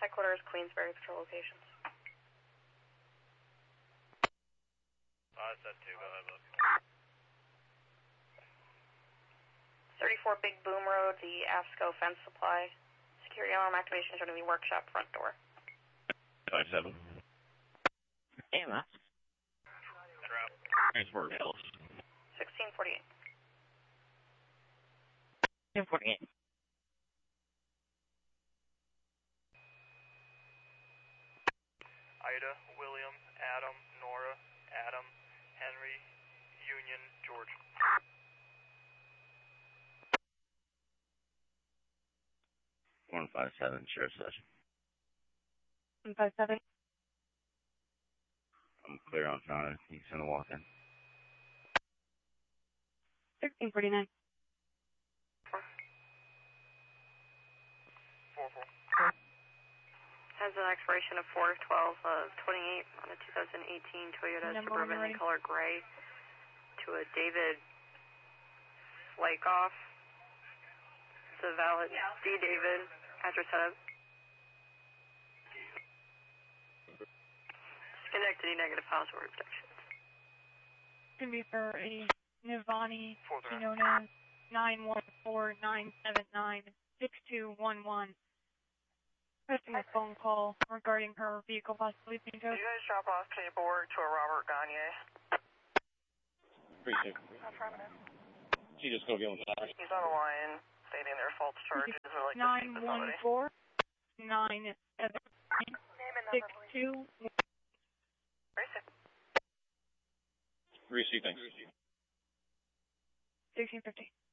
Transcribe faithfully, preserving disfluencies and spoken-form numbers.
Headquarters, Queensbury, patrol locations. I said two, go ahead, look. thirty-four Big Boom Road, the ASCO fence supply. Security alarm activation is going to be workshop front door. five seven. Damn, that's... Transport Hills. sixteen forty-eight. ten forty-eight. Ida, William, Adam, Nora, Adam, Henry, Union, George. one five seven, Sheriff Session. one five seven. I'm clear on Toronto. You can send a walk in. sixteen forty-nine. four four. Has an expiration of four twelve of twenty-eight on a two thousand eighteen Toyota Number Suburban one, in color gray to a David Flakeoff. It's a valid D. David. Address setup. Schenectady negative password protection. Can be for a Nivani Four three. known as nine one four nine seven nine six two one one. Requesting a phone call regarding her vehicle possibly being towed. Did you guys drop off paperwork to a Robert Gagne? Appreciate it. She just go get him. He's on a line stating their false charges or like nine one four nine seven nine six two one one. Receive, thanks. sixteen fifty.